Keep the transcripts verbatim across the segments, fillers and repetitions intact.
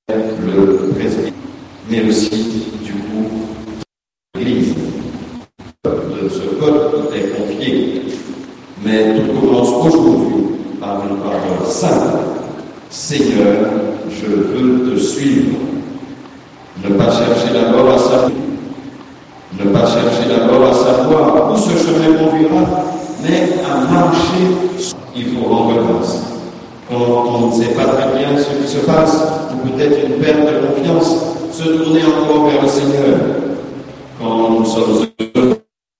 le presbytère, mais aussi, du coup, l'Église. Ce code est confié, mais tout commence aujourd'hui par une parole simple. Seigneur, je veux te suivre. Ne pas chercher d'abord à savoir, ne pas chercher d'abord à savoir où ce chemin conduira, mais à marcher. Il faut rendre grâce. Quand on ne sait pas très bien ce qui se passe, ou peut-être une perte de confiance, se tourner encore vers le Seigneur. Quand nous sommes heureux,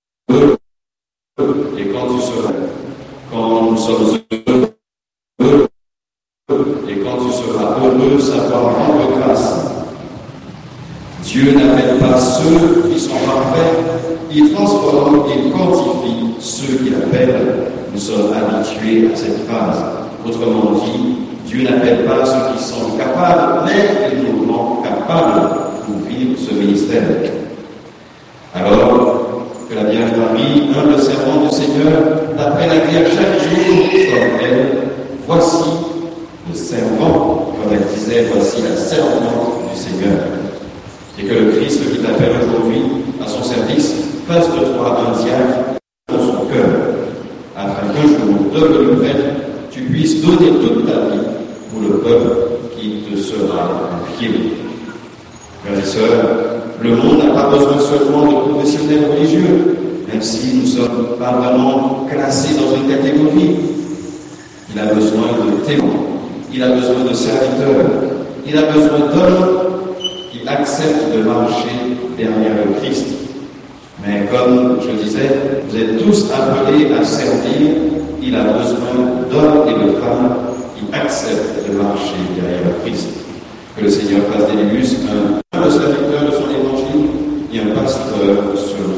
et quand tu seras, quand nous sommes heureux, et quand tu seras heureux, savoir rendre grâce. Dieu n'appelle pas ceux qui sont parfaits, il transforme, il fortifie ceux qu'il appelle. Nous sommes habitués à cette phrase. Autrement dit, Dieu n'appelle pas ceux qui sont capables, mais il nous rend capables pour vivre ce ministère. Alors, que la Vierge Marie, humble servante du Seigneur, appelle à dire chaque jour comme elle, voici le servant, comme elle disait, voici la servante du Seigneur. Et que le Christ qui t'appelle aujourd'hui à son service fasse de toi un diacre dans son cœur, afin qu'un jour, devenu prêtre, tu puisses donner toute ta vie pour le peuple qui te sera confié. Frères et sœurs, le monde n'a pas besoin seulement de professionnels religieux, même si nous ne sommes pas vraiment classés dans une catégorie. Il a besoin de témoins, il a besoin de serviteurs, il a besoin d'hommes qui acceptent de marcher derrière le Christ. Mais comme je disais, vous êtes tous appelés à servir, il a besoin d'hommes et de femmes qui acceptent de marcher derrière le Christ. Que le Seigneur fasse d'Élus un, un serviteur de son évangile et un pasteur sur